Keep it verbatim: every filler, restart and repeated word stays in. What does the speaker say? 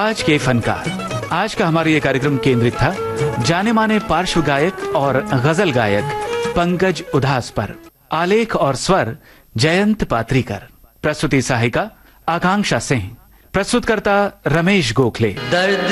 आज के फनकार। आज का हमारा ये कार्यक्रम केंद्रित था जाने माने पार्श्व गायक और गजल गायक पंकज उधास पर। आलेख और स्वर जयंत पात्रीकर। प्रस्तुति सहायिका आकांक्षा सिंह। प्रस्तुतकर्ता रमेश गोखले। दर्द